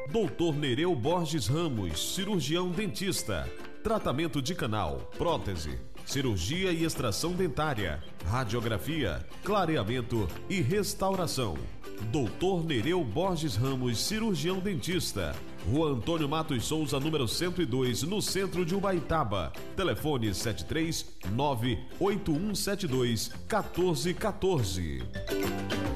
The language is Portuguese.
Dr. Nereu Borges Ramos, cirurgião dentista. Tratamento de canal, prótese, cirurgia e extração dentária, radiografia, clareamento e restauração. Dr. Nereu Borges Ramos, cirurgião dentista. Rua Antônio Matos Souza, número 102, no centro de Ubaitaba. Telefone 73 98172 1414.